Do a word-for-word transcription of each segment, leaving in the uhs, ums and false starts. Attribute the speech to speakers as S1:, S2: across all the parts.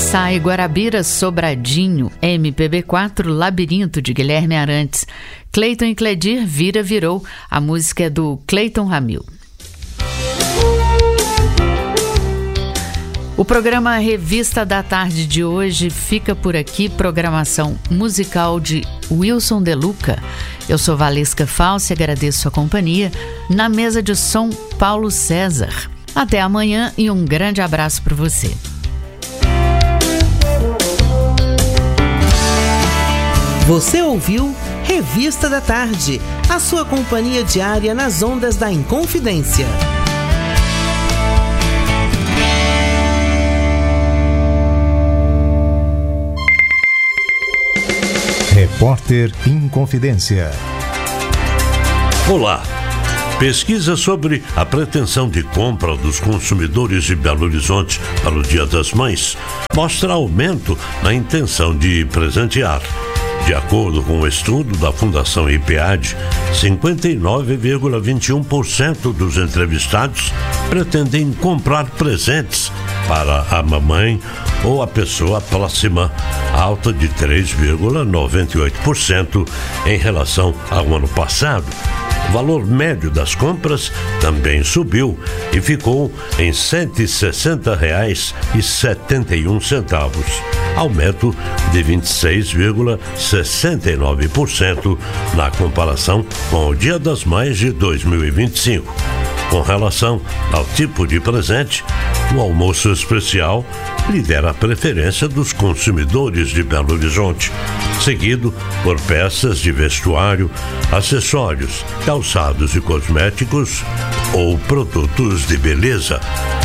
S1: Sai Guarabira, Sobradinho, M P B quatro, Labirinto, de Guilherme Arantes. Cleiton e Cledir, Vira Virou, a música é do Cleiton Ramil. O programa Revista da Tarde de hoje fica por aqui, programação musical de Wilson De Luca. Eu sou Valesca Falsi, agradeço a companhia. Na mesa de som, Paulo César. Até amanhã e um grande abraço para você.
S2: Você ouviu Revista da Tarde, a sua companhia diária nas ondas da Inconfidência.
S3: Repórter Inconfidência.
S4: Olá. Pesquisa sobre a pretensão de compra dos consumidores de Belo Horizonte para o Dia das Mães mostra aumento na intenção de presentear. De acordo com o estudo da Fundação IPEAD, cinquenta e nove vírgula vinte e um por cento dos entrevistados pretendem comprar presentes para a mamãe ou a pessoa próxima, alta de três vírgula noventa e oito por cento em relação ao ano passado. O valor médio das compras também subiu e ficou em cento e sessenta reais e setenta e um centavos, aumento de vinte e seis vírgula sessenta e nove por cento na comparação com o Dia das Mães de dois mil e vinte e cinco. Com relação ao tipo de presente, o almoço especial lidera a preferência dos consumidores de Belo Horizonte, seguido por peças de vestuário, acessórios, calçados e cosméticos ou produtos de beleza.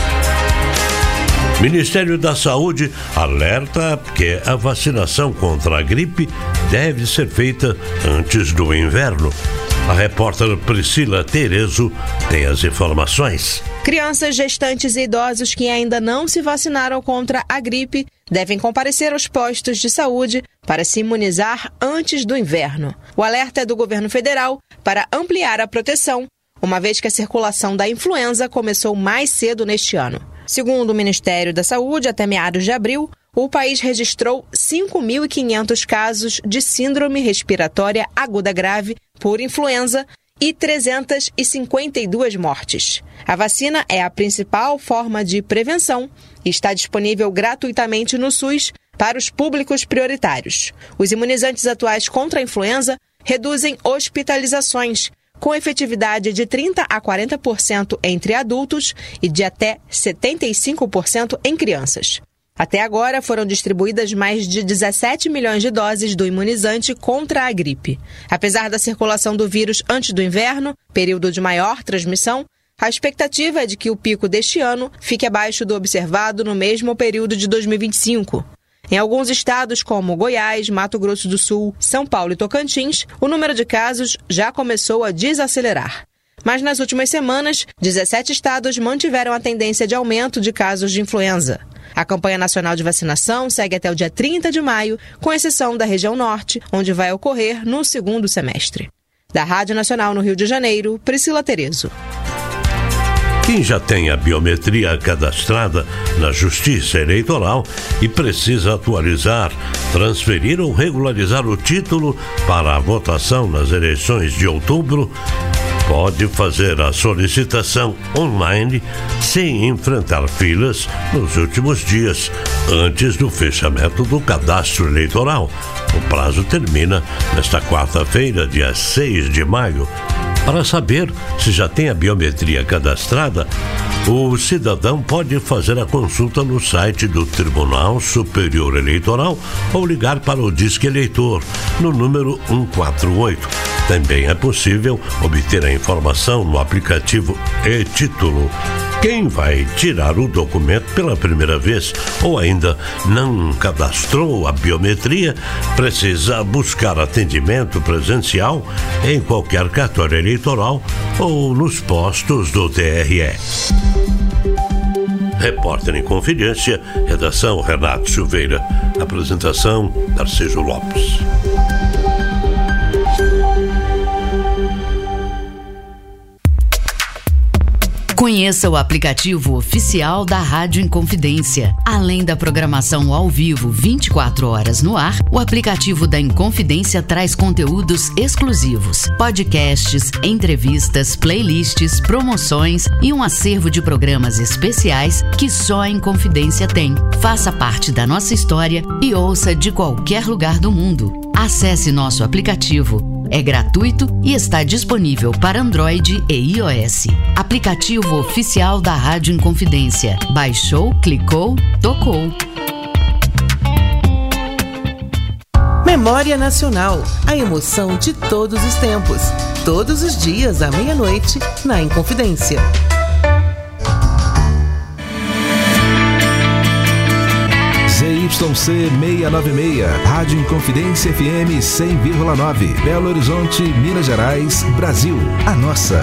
S4: Ministério da Saúde alerta que a vacinação contra a gripe deve ser feita antes do inverno. A repórter Priscila Terezo tem as informações.
S5: Crianças, gestantes e idosos que ainda não se vacinaram contra a gripe devem comparecer aos postos de saúde para se imunizar antes do inverno. O alerta é do governo federal para ampliar a proteção, uma vez que a circulação da influenza começou mais cedo neste ano. Segundo o Ministério da Saúde, até meados de abril, o país registrou cinco mil e quinhentos casos de síndrome respiratória aguda grave por influenza e trezentas e cinquenta e duas mortes. A vacina é a principal forma de prevenção e está disponível gratuitamente no SUS para os públicos prioritários. Os imunizantes atuais contra a influenza reduzem hospitalizações, com efetividade de trinta a quarenta por cento entre adultos e de até setenta e cinco por cento em crianças. Até agora foram distribuídas mais de dezessete milhões de doses do imunizante contra a gripe. Apesar da circulação do vírus antes do inverno, período de maior transmissão, a expectativa é de que o pico deste ano fique abaixo do observado no mesmo período de dois mil e vinte e cinco. Em alguns estados, como Goiás, Mato Grosso do Sul, São Paulo e Tocantins, o número de casos já começou a desacelerar. Mas nas últimas semanas, dezessete estados mantiveram a tendência de aumento de casos de influenza. A campanha nacional de vacinação segue até o dia trinta de maio, com exceção da região norte, onde vai ocorrer no segundo semestre. Da Rádio Nacional no Rio de Janeiro, Priscila Terezo.
S4: Quem já tem a biometria cadastrada na Justiça Eleitoral e precisa atualizar, transferir ou regularizar o título para a votação nas eleições de outubro, pode fazer a solicitação online sem enfrentar filas nos últimos dias, antes do fechamento do cadastro eleitoral. O prazo termina nesta quarta-feira, dia seis de maio. Para saber se já tem a biometria cadastrada, o cidadão pode fazer a consulta no site do Tribunal Superior Eleitoral ou ligar para o Disque Eleitor, no número cento e quarenta e oito. Também é possível obter a informação no aplicativo e-Título. Quem vai tirar o documento pela primeira vez ou ainda não cadastrou a biometria, precisa buscar atendimento presencial em qualquer cartório eleitoral ou nos postos do T R E. Repórter em Confidência, redação Renato Silveira, apresentação Narciso Lopes.
S1: Conheça o aplicativo oficial da Rádio Inconfidência. Além da programação ao vivo vinte e quatro horas no ar, o aplicativo da Inconfidência traz conteúdos exclusivos, podcasts, entrevistas, playlists, promoções e um acervo de programas especiais que só a Inconfidência tem. Faça parte da nossa história e ouça de qualquer lugar do mundo. Acesse nosso aplicativo. É gratuito e está disponível para Android e iOS. Aplicativo oficial da Rádio Inconfidência. Baixou, clicou, tocou.
S2: Memória Nacional, a emoção de todos os tempos. Todos os dias à meia-noite na Inconfidência.
S6: Z Y C seiscentos e noventa e seis, Rádio Inconfidência F M cem vírgula nove, Belo Horizonte, Minas Gerais, Brasil. A nossa